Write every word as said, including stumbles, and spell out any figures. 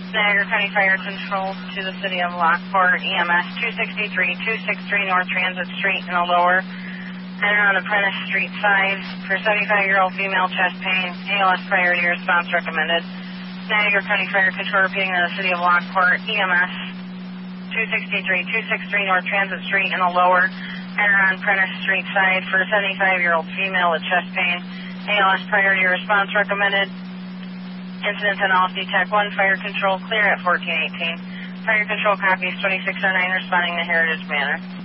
Niagara County Fire Control to the city of Lockport, E M S two sixty-three, two sixty-three North Transit Street in the lower. Enter on the Prentice Street side for seventy-five-year-old female chest pain. A L S priority response recommended. Niagara County Fire Control repeating to the city of Lockport, E M S two sixty-three, two sixty-three North Transit Street in the lower. Enter on Prentice Street side for seventy-five-year-old female with chest pain. A L S priority response recommended. Incident and off detect one, fire control clear at fourteen eighteen. Fire control copies twenty-six oh nine responding to Heritage Manor.